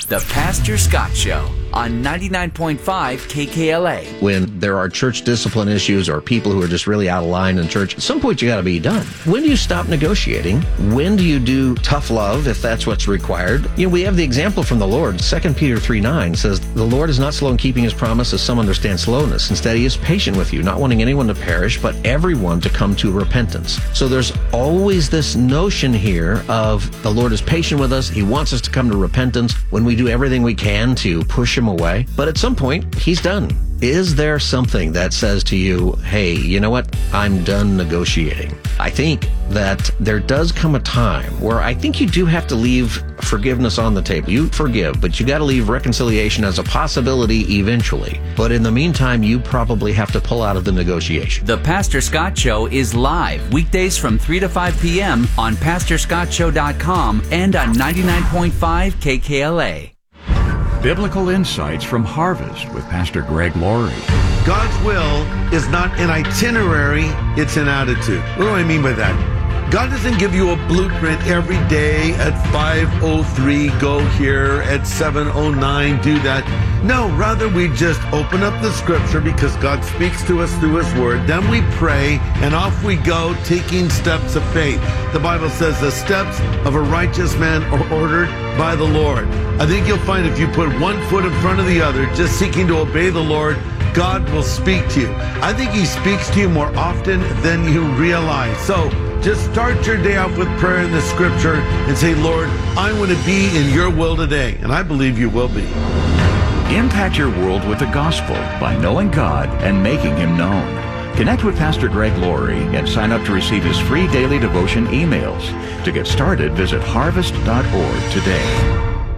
The Pastor Scott Show on 99.5 KKLA. When there are church discipline issues or people who are just really out of line in church, at some point you got to be done. When do you stop negotiating? When do you do tough love if that's what's required? You know, we have the example from the Lord. 2 Peter 3:9 says, "The Lord is not slow in keeping his promise, as some understand slowness. Instead, he is patient with you, not wanting anyone to perish, but everyone to come to repentance." So there's always this notion here of the Lord is patient with us. He wants us to come to repentance when we do everything we can to push him away. But at some point, he's done. Is there something that says to you, hey, you know what? I'm done negotiating. I think that there does come a time where I think you do have to leave forgiveness on the table. You forgive, but you got to leave reconciliation as a possibility eventually. But in the meantime, you probably have to pull out of the negotiation. The Pastor Scott Show is live weekdays from 3 to 5 p.m. on PastorScottShow.com and on 99.5 KKLA. Biblical insights from Harvest with Pastor Greg Laurie. God's will is not an itinerary, it's an attitude. What do I mean by that? God doesn't give you a blueprint every day at 5:03, go here, at 7:09, do that. No, rather we just open up the scripture because God speaks to us through his word. Then we pray and off we go, taking steps of faith. The Bible says the steps of a righteous man are ordered by the Lord. I think you'll find if you put one foot in front of the other, just seeking to obey the Lord, God will speak to you. I think he speaks to you more often than you realize. So just start your day out with prayer in the scripture and say, Lord, I want to be in your will today. And I believe you will be. Impact your world with the gospel by knowing God and making him known. Connect with Pastor Greg Laurie and sign up to receive his free daily devotion emails. To get started, visit harvest.org today.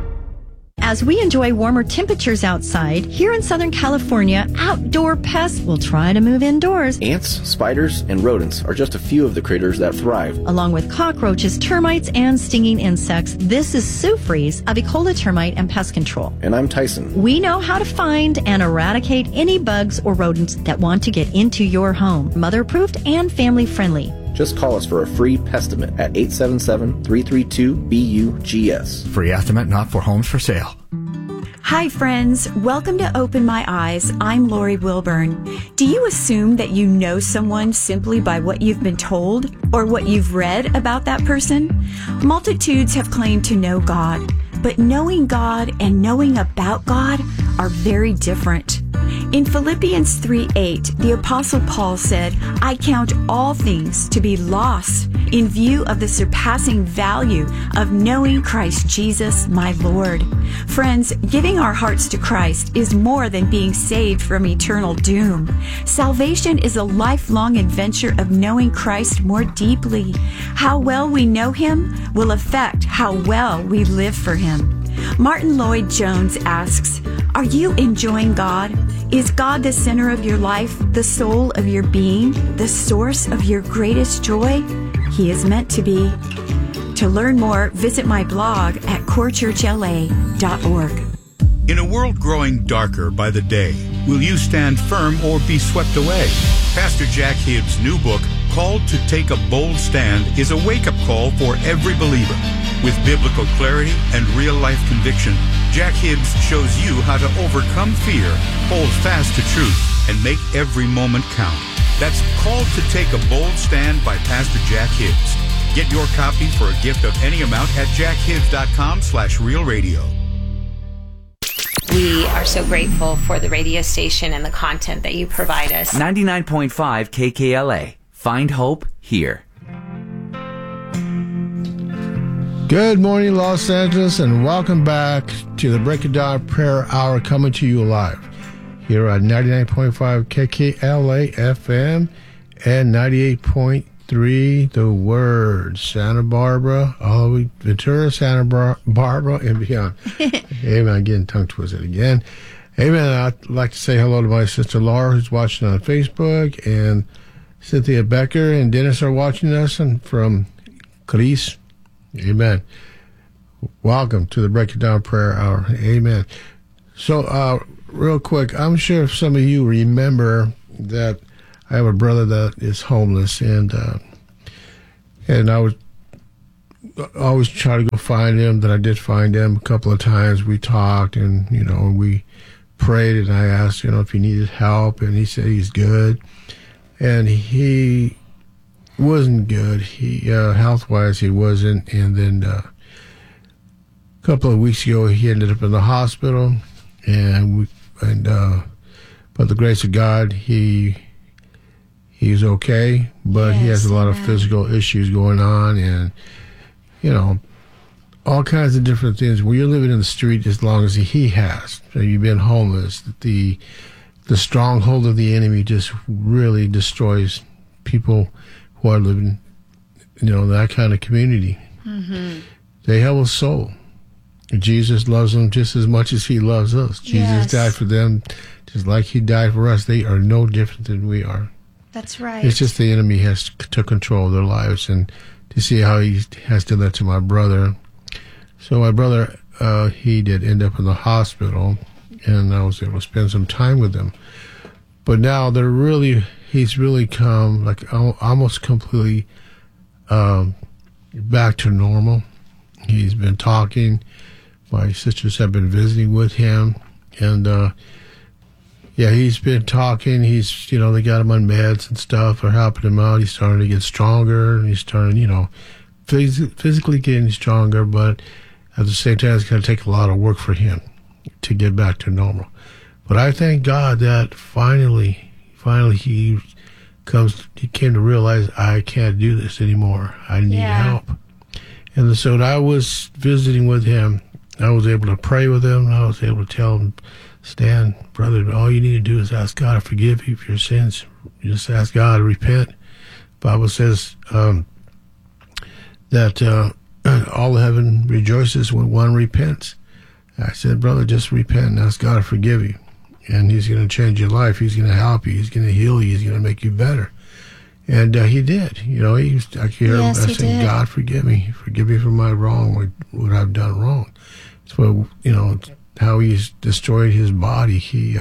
As we enjoy warmer temperatures outside, here in Southern California, outdoor pests will try to move indoors. Ants, spiders, and rodents are just a few of the critters that thrive. Along with cockroaches, termites, and stinging insects, this is Sue Fries of Ecola Termite and Pest Control. And I'm Tyson. We know how to find and eradicate any bugs or rodents that want to get into your home. Mother-approved and family-friendly. Just call us for a free estimate at 877-332-BUGS. Free estimate not for homes for sale. Hi, friends. Welcome to Open My Eyes. I'm Lori Wilburn. Do you assume that you know someone simply by what you've been told or what you've read about that person? Multitudes have claimed to know God, but knowing God and knowing about God are very different. In Philippians 3:8, the Apostle Paul said, I count all things to be lost in view of the surpassing value of knowing Christ Jesus, my Lord. Friends, giving our hearts to Christ is more than being saved from eternal doom. Salvation is a lifelong adventure of knowing Christ more deeply. How well we know him will affect how well we live for him. Martin Lloyd-Jones asks, are you enjoying God? Is God the center of your life, the soul of your being, the source of your greatest joy? He is meant to be. To learn more, visit my blog at corechurchla.org. In a world growing darker by the day, will you stand firm or be swept away? Pastor Jack Hibbs' new book, Called to Take a Bold Stand, is a wake-up call for every believer. With biblical clarity and real-life conviction, Jack Hibbs shows you how to overcome fear, hold fast to truth, and make every moment count. That's Called to Take a Bold Stand by Pastor Jack Hibbs. Get your copy for a gift of any amount at jackhibbs.com/realradio. We are so grateful for the radio station and the content that you provide us. 99.5 KKLA. Find hope here. Good morning, Los Angeles, and welcome back to the Break It Down Prayer Hour, coming to you live here on 99.5 KKLA FM and 98.3 The Word, Santa Barbara, all the way Ventura, Santa Barbara, and beyond. Amen. I'm getting tongue twisted again. Amen. I'd like to say hello to my sister Laura, who's watching on Facebook, and Cynthia Becker and Dennis are watching us from Cris. Amen. Welcome to the Break It Down Prayer Hour. Amen. So, real quick, I'm sure if some of you remember that I have a brother that is homeless, and I was always try to go find him. That I did find him a couple of times. We talked, and we prayed, and I asked if he needed help, and he said he's good, and he wasn't good. He health wise he wasn't, and then a couple of weeks ago he ended up in the hospital, and by the grace of God he's okay, but he has a lot of physical issues going on, and all kinds of different things. When you're living in the street as long as he has, so you've been homeless, the stronghold of the enemy just really destroys people who are living, in that kind of community. Mm-hmm. They have a soul. Jesus loves them just as much as he loves us. Jesus died for them just like he died for us. They are no different than we are. That's right. It's just the enemy has took control of their lives, and to see how he has done that to my brother. So my brother, he did end up in the hospital, and I was able to spend some time with him. But now he's really come like almost completely back to normal. He's been talking. My sisters have been visiting with him, and he's been talking. He's they got him on meds and stuff. They're helping him out. He's starting to get stronger, and he's starting physically getting stronger. But at the same time, it's going to take a lot of work for him to get back to normal. But I thank God that finally he came to realize I can't do this anymore. I need help. And so when I was visiting with him, I was able to pray with him. I was able to tell him, Stan, brother, all you need to do is ask God to forgive you for your sins. You just ask God to repent. The Bible says that all heaven rejoices when one repents. I said, brother, just repent and ask God to forgive you. And he's going to change your life. He's going to help you. He's going to heal you. He's going to make you better. And he did. I could hear him saying, God, forgive me. Forgive me for my wrong, what I've done wrong. So, how he's destroyed his body. He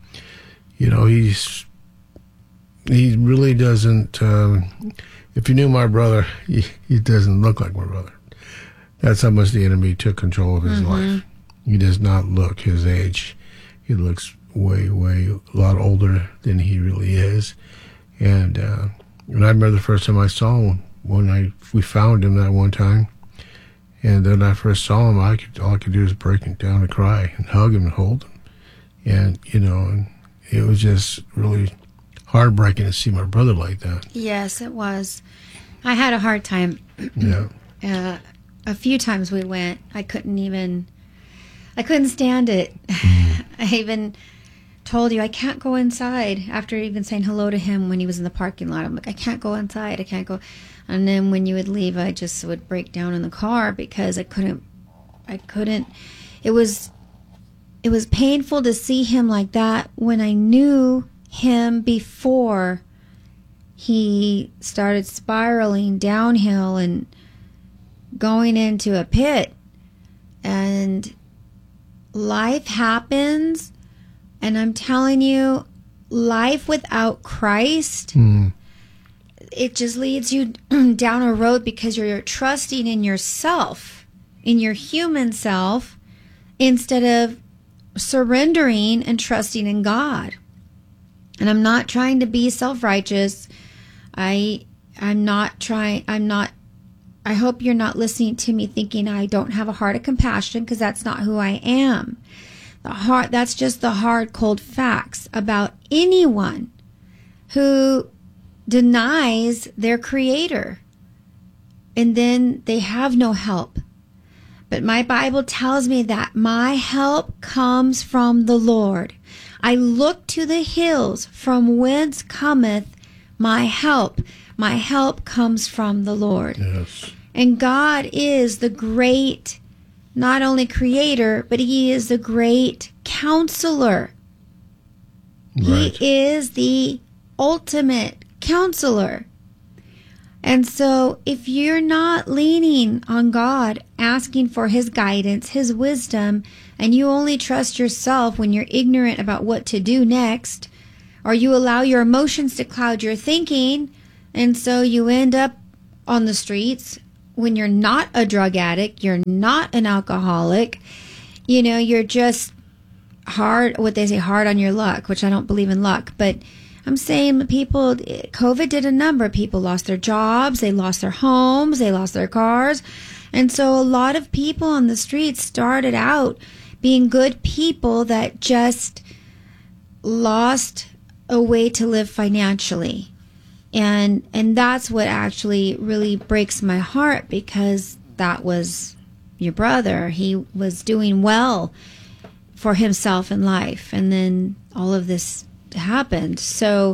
really doesn't, if you knew my brother, he doesn't look like my brother. That's how much the enemy took control of his life. He does not look his age. He looks way, a lot older than he really is. And I remember the first time I saw him, we found him that one time. And then I first saw him, all I could do was break down and cry and hug him and hold him. And, and it was just really heartbreaking to see my brother like that. Yes, it was. I had a hard time. A few times we went, I couldn't stand it. I even told you I can't go inside after even saying hello to him when he was in the parking lot. I'm like, I can't go inside. I can't go. And then when you would leave, I just would break down in the car because I couldn't. It was painful to see him like that when I knew him before he started spiraling downhill and going into a pit. And life happens, and I'm telling you, life without Christ, it just leads you down a road because you're trusting in yourself, in your human self, instead of surrendering and trusting in God. And I'm not trying to be self-righteous. I hope you're not listening to me thinking I don't have a heart of compassion, because that's not who I am. That's just the hard, cold facts about anyone who denies their creator, and then they have no help. But my Bible tells me that my help comes from the Lord. I look to the hills, from whence cometh my help. My help comes from the Lord. Yes. And God is the great, not only creator, but he is the great counselor. Right. He is the ultimate counselor. And so if you're not leaning on God, asking for his guidance, his wisdom, and you only trust yourself when you're ignorant about what to do next, or you allow your emotions to cloud your thinking, and so you end up on the streets when you're not a drug addict, you're not an alcoholic, you're just hard on your luck, which I don't believe in luck, but I'm saying COVID did a number of people lost their jobs, they lost their homes, they lost their cars. And so a lot of people on the streets started out being good people that just lost a way to live financially. And that's what actually really breaks my heart, because that was your brother. He was doing well for himself in life, and then all of this happened. So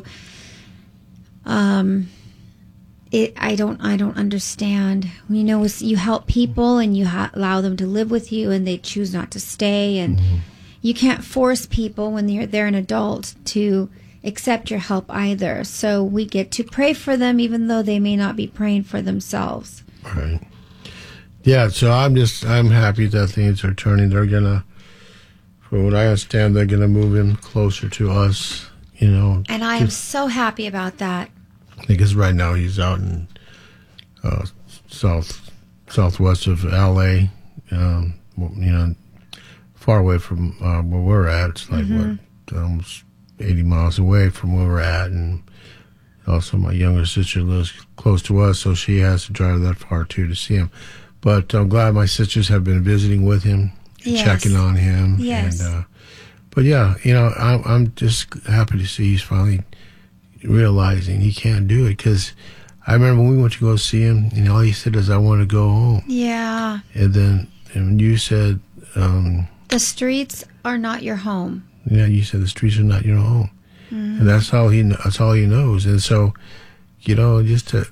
I don't understand. You help people and you allow them to live with you, and they choose not to stay, and you can't force people when they're an adult to accept your help either. So we get to pray for them even though they may not be praying for themselves. Right. Yeah, so I'm happy that things are turning. They're gonna, from what I understand, they're gonna move him closer to us, And I am so happy about that. Because right now he's out in southwest of LA, far away from where we're at. It's like almost 80 miles away from where we're at, and also my younger sister lives close to us, so she has to drive that far too to see him. But I'm glad my sisters have been visiting with him, checking on him. Yes. And, but yeah, I'm just happy to see he's finally realizing he can't do it. Because I remember when we went to go see him, all he said is, "I want to go home." Yeah. And you said, the streets are not your home. Yeah, you said the streets are not your home, and that's all he knows. And so, just to,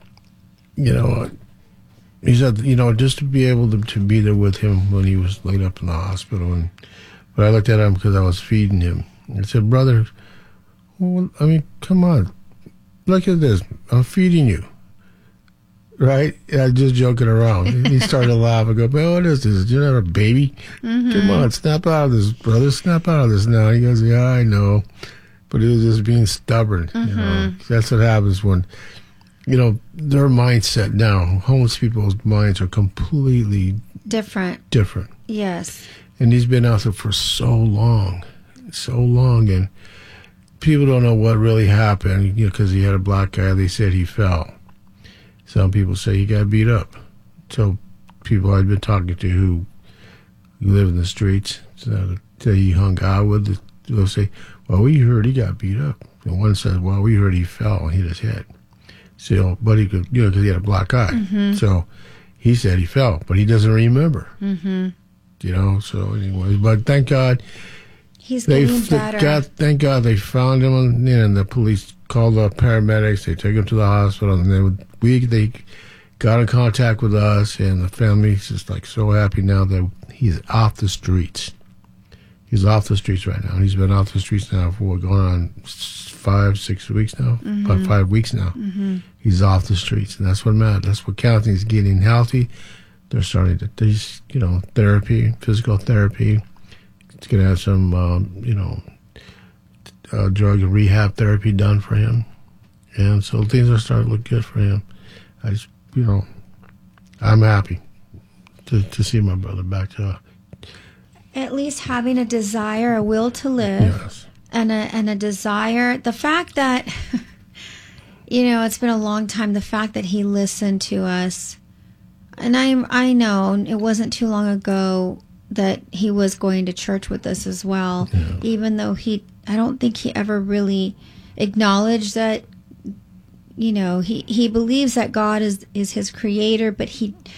he said, just to be able to be there with him when he was laid up in the hospital. But I looked at him because I was feeding him. I said, "Brother, well, I mean, come on, look at this. I'm feeding you." Right? Yeah, just joking around. He started to laugh. I go, "Man, what is this? You're not a baby. Come on, snap out of this, brother. Snap out of this now." He goes, "Yeah, I know." But he was just being stubborn. That's what happens when, their mindset now, homeless people's minds are completely different. Yes. And he's been out there for so long. And people don't know what really happened, because he had a black guy. They said he fell. Some people say he got beat up. So people I've been talking to who live in the streets that he hung out with, they'll say, "Well, we heard he got beat up." And one says, "Well, we heard he fell and hit his head." So, but he could, because he had a black eye. So he said he fell, but he doesn't remember. So anyway, but thank God. He's getting better. Thank God they found him, and the police called the paramedics. They took him to the hospital, and they got in contact with us, and the family's just so happy now that he's off the streets. He's off the streets right now. He's been off the streets now for going on 5-6 weeks now, about 5 weeks now. He's off the streets, and that's what matters. That's what counts. He's getting healthy. They're starting to, therapy, physical therapy. It's going to have some, drug and rehab therapy done for him. And so things are starting to look good for him. I'm happy to see my brother back to at least having a desire, a will to live, and a desire. The fact that, it's been a long time, the fact that he listened to us. And I know it wasn't too long ago that he was going to church with us as well, even though I don't think he ever really acknowledged that, he believes that God is his creator, but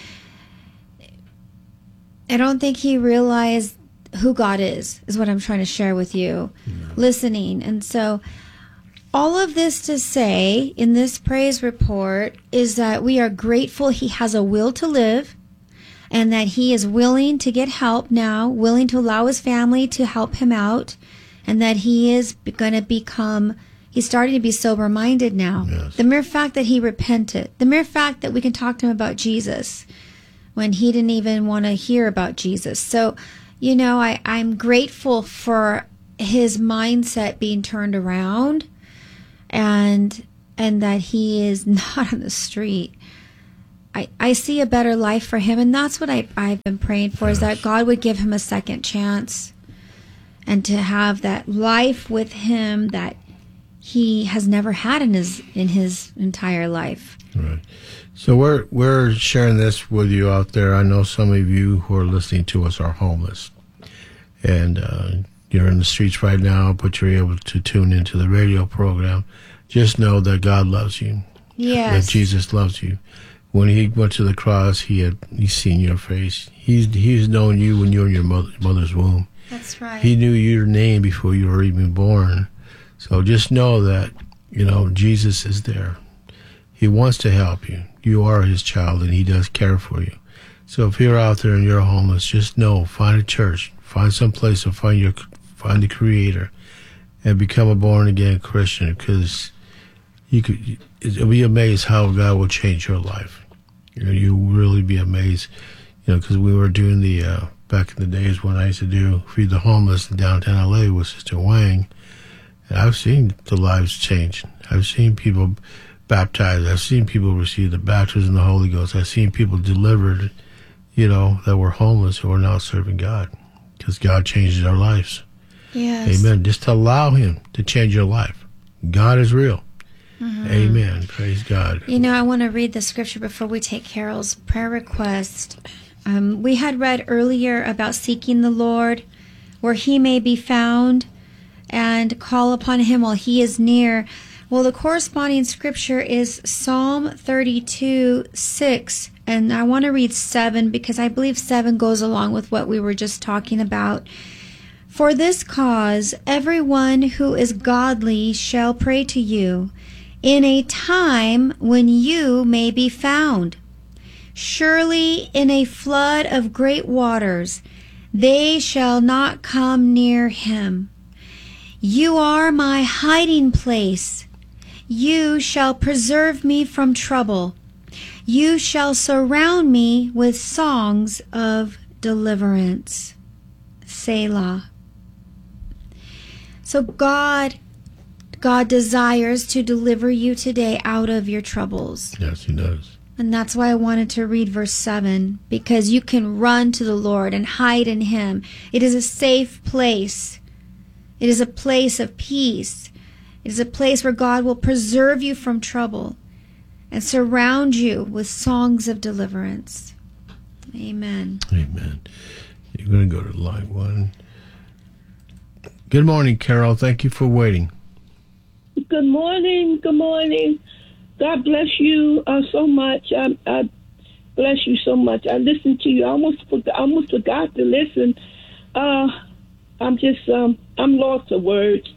I don't think he realized who God is what I'm trying to share with you, listening. And so all of this to say in this praise report is that we are grateful he has a will to live, and that he is willing to get help now, willing to allow his family to help him out, and that he is going to he's starting to be sober-minded now. Yes. The mere fact that he repented, the mere fact that we can talk to him about Jesus when he didn't even want to hear about Jesus. So, I'm grateful for his mindset being turned around, and that he is not on the street. I see a better life for him, and that's what I've been praying for, is that God would give him a second chance and to have that life with him that he has never had in his entire life. Right. So we're sharing this with you out there. I know some of you who are listening to us are homeless, and you're in the streets right now, but you're able to tune into the radio program. Just know that God loves you. Yes. That Jesus loves you. When he went to the cross, he's seen your face. He's known you when you were in your mother's womb. That's right. He knew your name before you were even born. So just know that, Jesus is there. He wants to help you. You are his child, and he does care for you. So if you're out there and you're homeless, just know, find a church, find some place to find the Creator, and become a born-again Christian, because you'll be amazed how God will change your life. You'll really be amazed, because we were doing the, back in the days when I used to do Feed the Homeless in downtown LA with Sister Wang, and I've seen the lives change. I've seen people baptized. I've seen people receive the baptism of the Holy Ghost. I've seen people delivered, that were homeless who are now serving God, because God changes our lives. Yes. Amen. Just to allow him to change your life. God is real. Mm-hmm. Amen. Praise God. I want to read the scripture before we take Carol's prayer request. We had read earlier about seeking the Lord where he may be found and call upon him while he is near. Well, the corresponding scripture is Psalm 32:6, and I want to read 7 because I believe 7 goes along with what we were just talking about. For this cause, everyone who is godly shall pray to you in a time when you may be found. Surely in a flood of great waters, they shall not come near him. You are my hiding place. You shall preserve me from trouble. You shall surround me with songs of deliverance. Selah. So God desires to deliver you today out of your troubles. Yes, he does. And that's why I wanted to read verse 7, because you can run to the Lord and hide in him. It is a safe place. It is a place of peace. It is a place where God will preserve you from trouble and surround you with songs of deliverance. Amen. Amen. You're going to go to line 1. Good morning, Carol. Thank you for waiting. Good morning. Good morning. God bless you so much. I bless you so much. I listened to you. I almost forgot to listen. I'm lost for words.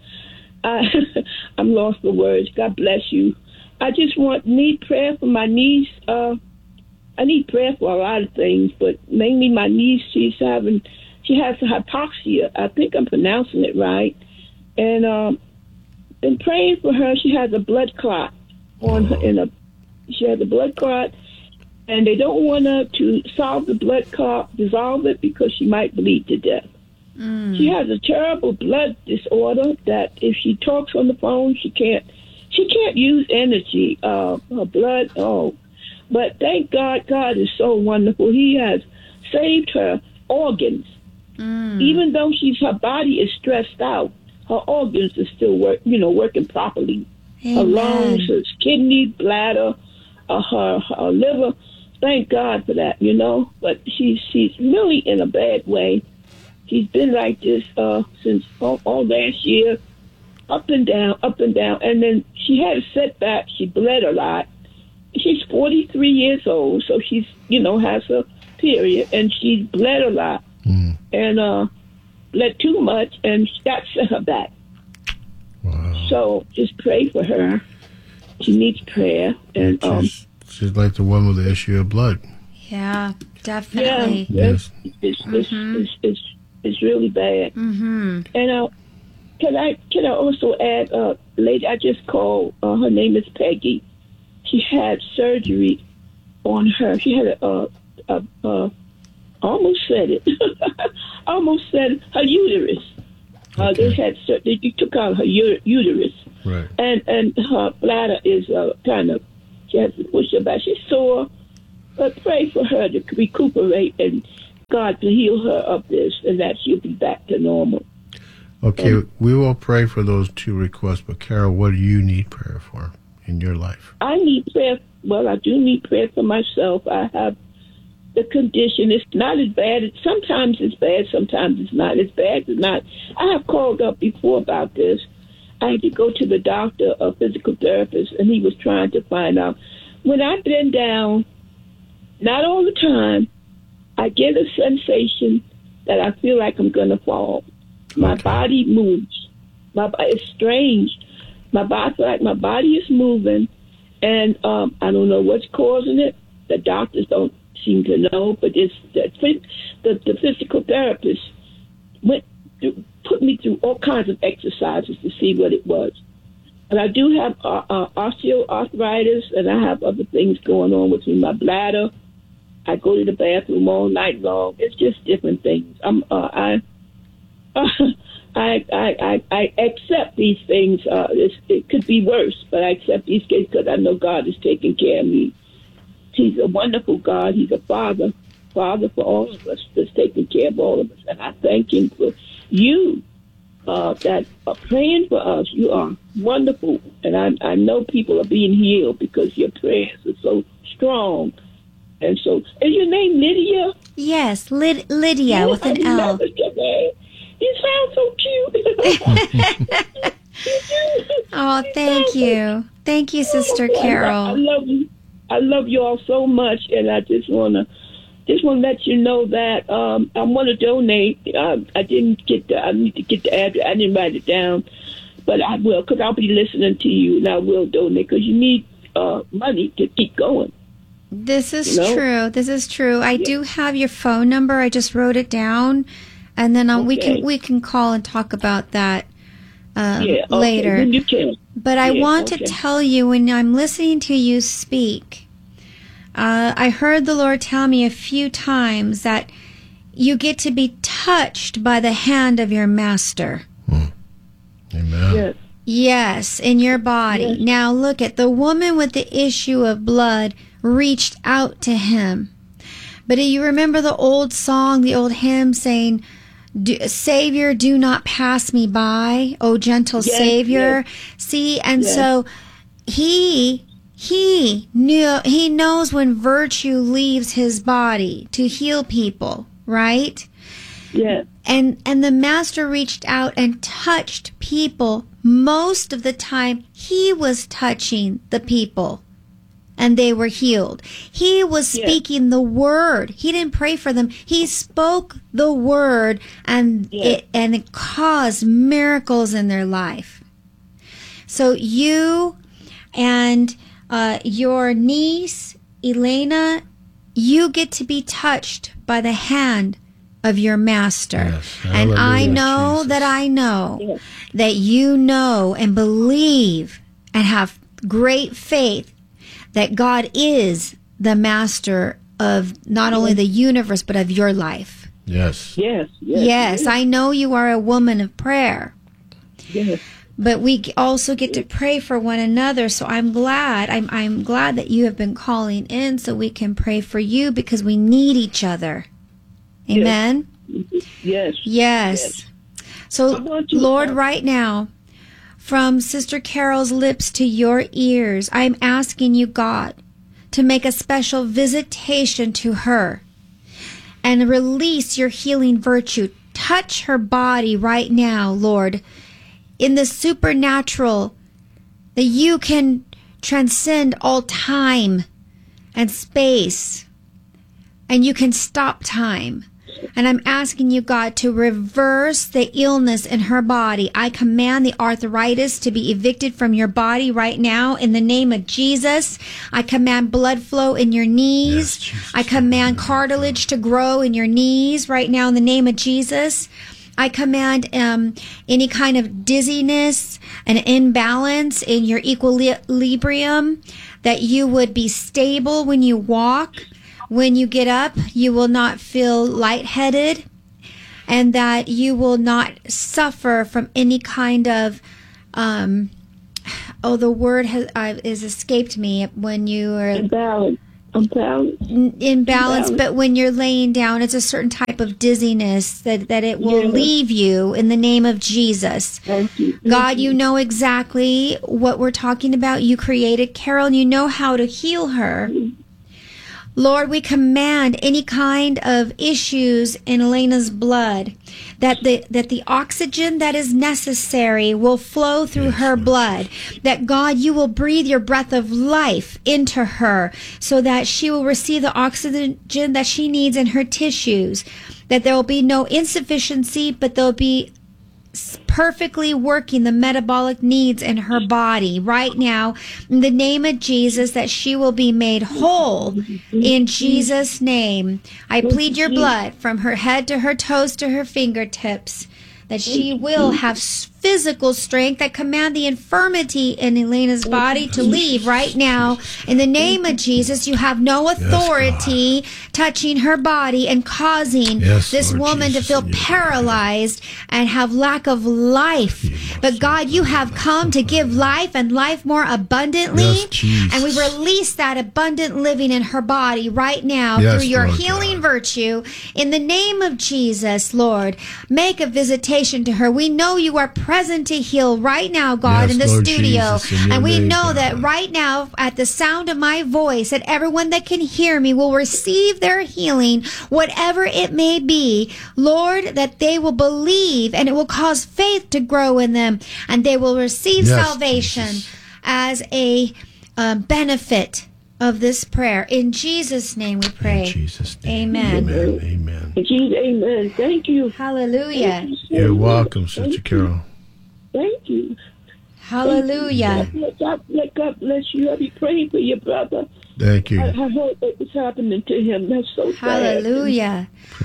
I'm lost for words. God bless you. I just need prayer for my niece. I need prayer for a lot of things, but mainly my niece. She has hypoxia. I think I'm pronouncing it right. And been praying for her. She has a blood clot on her. She has a blood clot, and they don't want her to solve the blood clot, dissolve it, because she might bleed to death. She has a terrible blood disorder that if she talks on the phone, she can't use energy. Her blood. But thank God, God is so wonderful. He has saved her organs. Even though her body is stressed out, her organs are still working properly. Amen. Her lungs, her kidney, bladder, her liver. Thank God for that, But she's really in a bad way. She's been like this since all last year, up and down. And then she had a setback. She bled a lot. She's 43 years old, so she's, has her period, and she's bled a lot. And bled too much, and that set her back. Wow. So just pray for her. She needs prayer. And she's like the one with the issue of blood. Yeah, definitely. Yeah, it's really bad. Mm-hmm. And can I also add a lady I just called? Her name is Peggy. She had surgery on her. She had almost said it. Her uterus. Okay. They took out her uterus. Right. And her bladder is kind of, she has to push her back. She's sore, But pray for her to recuperate and God to heal her of this and that she'll be back to normal. Okay, we will pray for those two requests, but Carol, what do you need prayer for in your life? I need prayer. Well, I do need prayer for myself. I have the condition. It's not as bad. Sometimes it's bad. Sometimes it's not as bad. It's not. I have called up before about this. I had to go to the doctor, a physical therapist, and he was trying to find out. When I bend down, not all the time, I get a sensation that I feel like I'm going to fall. My body moves. It's strange. I feel like my body is moving, and I don't know what's causing it. The doctors don't seem to know, but it's the physical therapist put me through all kinds of exercises to see what it was. And I do have osteoarthritis, and I have other things going on with me. My bladder. I go to the bathroom all night long. It's just different things. I accept these things. It could be worse, but I accept these things because I know God is taking care of me. He's a wonderful God. He's a father for all of us that's taking care of all of us. And I thank him for you that are praying for us. You are wonderful. And I know people are being healed because your prayers are so strong. And so, is your name Lydia? Yes, Lydia with an L. You sound so cute. Oh, thank you. Thank you, Sister Carol. I love you. I love you all so much, and I just want to let you know that I want to donate. I didn't get the. I need to get the address. I didn't write it down, but I will because I'll be listening to you, and I will donate because you need money to keep going. This is true. This is true. I do have your phone number. I just wrote it down, and then we can call and talk about that later. Then you can. But I want to tell you, when I'm listening to you speak, I heard the Lord tell me a few times that you get to be touched by the hand of your master. Amen. Yes, in your body. Yes. Now look at the woman with the issue of blood reached out to him. But do you remember the old song, the old hymn saying, Savior, do not pass me by, O gentle Savior. Yes. See, and so he knows when virtue leaves his body to heal people, right? Yeah. And the master reached out and touched people. Most of the time, he was touching the people, and they were healed. He was speaking the word. He didn't pray for them. He spoke the word, and it caused miracles in their life. So you and your niece, Elena, you get to be touched by the hand of your master. Yes, and I know that you know and believe and have great faith that God is the master of not only the universe, but of your life. Yes. Yes, I know you are a woman of prayer. Yes. But we also get to pray for one another. So I'm glad. I'm glad that you have been calling in so we can pray for you because we need each other. Amen? Yes. So, Lord, right now, from Sister Carol's lips to your ears, I'm asking you, God, to make a special visitation to her and release your healing virtue. Touch her body right now, Lord, in the supernatural, that you can transcend all time and space, and you can stop time. And I'm asking you, God, to reverse the illness in her body. I command the arthritis to be evicted from your body right now in the name of Jesus. I command blood flow in your knees. Yes, I command cartilage to grow in your knees right now in the name of Jesus. I command any kind of dizziness and imbalance in your equilibrium, that you would be stable when you walk. When you get up, you will not feel lightheaded, and that you will not suffer from any kind of, the word has escaped me when you are... Imbalance, but when you're laying down, it's a certain type of dizziness that it will leave you in the name of Jesus. Thank you. God, you know exactly what we're talking about. You created Carol, and you know how to heal her. Lord, we command any kind of issues in Elena's blood, that the oxygen that is necessary will flow through her blood, that God, you will breathe your breath of life into her so that she will receive the oxygen that she needs in her tissues, that there will be no insufficiency, but there'll be perfectly working the metabolic needs in her body right now in the name of Jesus, that she will be made whole in Jesus' name. I plead your blood from her head to her toes to her fingertips, that she will have physical strength. I command the infirmity in Elena's body to leave right now. In the name of Jesus, you have no authority touching her body and causing this woman to feel paralyzed and have lack of life. But God, you have come to give life and life more abundantly. And we release that abundant living in her body right now through your healing virtue. In the name of Jesus, Lord, make a visitation to her. We know you are present to heal right now, God, in the studio. And we know that right now, at the sound of my voice, that everyone that can hear me will receive their healing, whatever it may be. Lord, that they will believe and it will cause faith to grow in them, and they will receive salvation as a benefit of this prayer. In Jesus' name we pray. In Jesus' name. Amen. Amen. Amen. Thank you. Hallelujah. You're welcome, Sister Carol. Thank you. Hallelujah. Let God bless you. I'll be praying for your brother. Thank you. I heard what was happening to him. That's so sad. Hallelujah.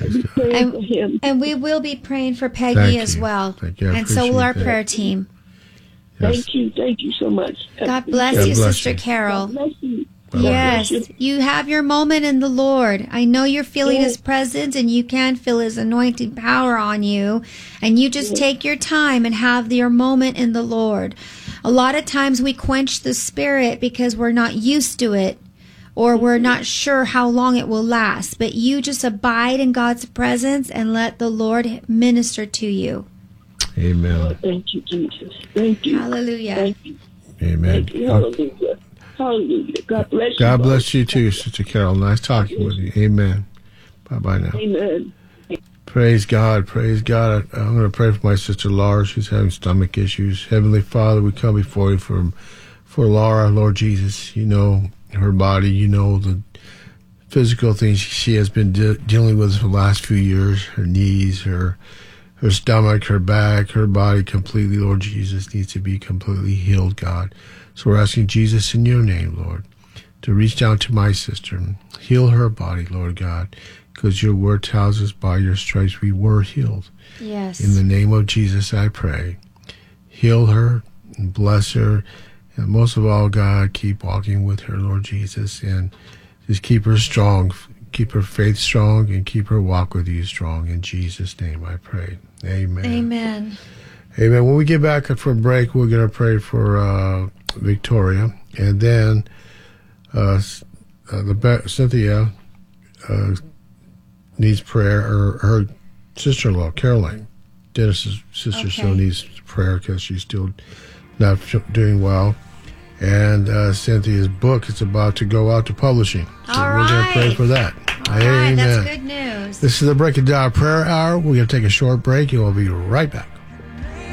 And we will be praying for Peggy as well. Thank you. And so will our prayer team. Thank you. Thank you so much. God bless you, Sister Carol. God bless you. Yes, you have your moment in the Lord. I know you're feeling His presence, and you can feel His anointing power on you. And you just take your time and have your moment in the Lord. A lot of times we quench the Spirit because we're not used to it, or we're not sure how long it will last. But you just abide in God's presence and let the Lord minister to you. Amen. Thank you, Jesus. Thank you. Hallelujah. Thank you. Amen. Thank you. Hallelujah. Hallelujah. God bless you. God bless you too, Sister Carol. Nice talking with you. Amen. Bye-bye now. Amen. Praise God. Praise God. I'm going to pray for my sister Laura. She's having stomach issues. Heavenly Father, we come before you for Laura, Lord Jesus. You know her body. You know the physical things she has been dealing with for the last few years. Her knees, her stomach, her back, her body completely, Lord Jesus, needs to be completely healed, God. So we're asking Jesus in your name, Lord, to reach down to my sister, heal her body, Lord God, because your word tells us by your stripes we were healed. Yes. In the name of Jesus, I pray. Heal her and bless her. And most of all, God, keep walking with her, Lord Jesus, and just keep her strong. Keep her faith strong and keep her walk with you strong. In Jesus' name, I pray. Amen. Amen. Amen. When we get back from break, we're going to pray for Victoria, and then Cynthia needs prayer, or her sister-in-law, Caroline, Dennis's sister, still needs prayer because she's still not doing well. And Cynthia's book is about to go out to publishing. So we're going to pray for that. All right, that's good news. This is the Break It Down Prayer Hour. We're going to take a short break, and we'll be right back.